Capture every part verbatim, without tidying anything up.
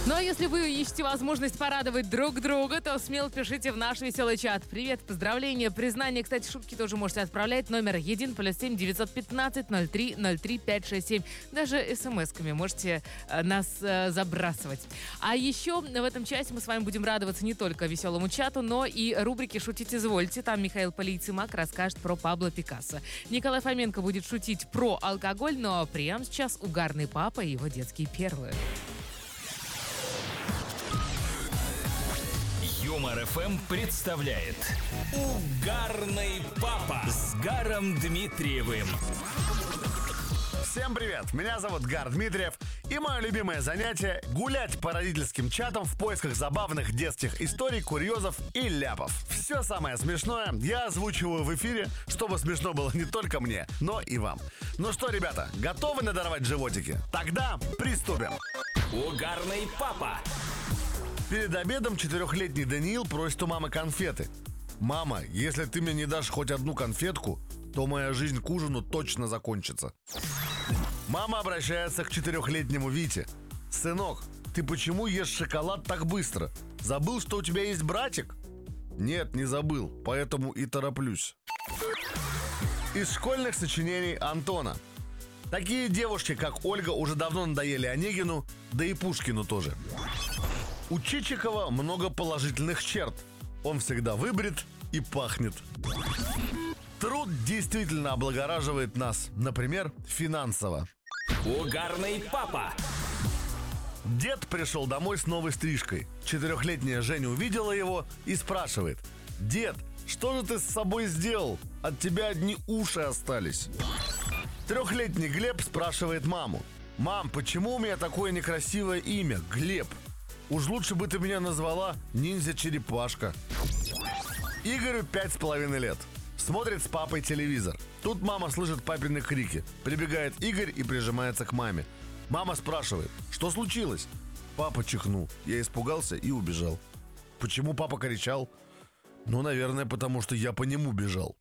Ну а если вы ищете возможность порадовать друг друга, то смело пишите в наш веселый чат. Привет, поздравления, признания. Кстати, шутки тоже можете отправлять. Номер один плюс семь девятьсот пятнадцать ноль три ноль три пять шесть семь. Даже смс-ками можете э, нас э, забрасывать. А еще в этом часе мы с вами будем радоваться не только веселому чату, но и рубрике «Шутить извольте». Там Михаил Полейцемак расскажет про Пабло Пикассо. Николай Фоменко будет шутить про алкоголь, но прямо сейчас угарный папа и его детские первые. Юмор эф эм представляет Угарный папа с Гаром Дмитриевым. Всем привет, меня зовут Гар Дмитриев, и мое любимое занятие – гулять по родительским чатам в поисках забавных детских историй, курьезов и ляпов. Все самое смешное я озвучиваю в эфире, чтобы смешно было не только мне, но и вам. Ну что, ребята, готовы надорвать животики? Тогда приступим. Угарный папа. Перед обедом четырехлетний Даниил просит у мамы конфеты. «Мама, если ты мне не дашь хоть одну конфетку, то моя жизнь к ужину точно закончится». Мама обращается к четырехлетнему Вите. «Сынок, ты почему ешь шоколад так быстро? Забыл, что у тебя есть братик?» «Нет, не забыл, поэтому и тороплюсь». Из школьных сочинений Антона. Такие девушки, как Ольга, уже давно надоели Онегину, да и Пушкину тоже. У Чичикова много положительных черт. Он всегда выбрит и пахнет. Труд действительно облагораживает нас, например, финансово. Угарный папа. Дед пришел домой с новой стрижкой. Четырехлетняя Женя увидела его и спрашивает: «Дед, что же ты с собой сделал? От тебя одни уши остались». Трехлетний Глеб спрашивает маму: «Мам, почему у меня такое некрасивое имя, Глеб? Уж лучше бы ты меня назвала ниндзя-черепашка». Игорю пять с половиной лет. Смотрит с папой телевизор. Тут мама слышит папины крики. Прибегает Игорь и прижимается к маме. Мама спрашивает: «Что случилось?» Папа чихнул. Я испугался и убежал. Почему папа кричал? Ну, наверное, потому что я по нему бежал.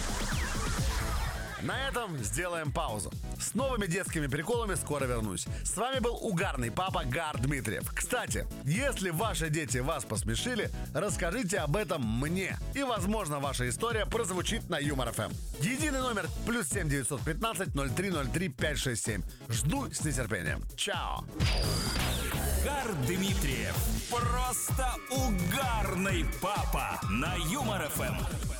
На этом сделаем паузу. С новыми детскими приколами скоро вернусь. С вами был угарный папа Гар Дмитриев. Кстати, если ваши дети вас посмешили, расскажите об этом мне. И, возможно, ваша история прозвучит на Юмор эф эм. Единый номер плюс семь девятьсот пятнадцать ноль три ноль три пять шесть семь. Жду с нетерпением. Чао! Гар Дмитриев. Просто угарный папа на Юмор эф эм.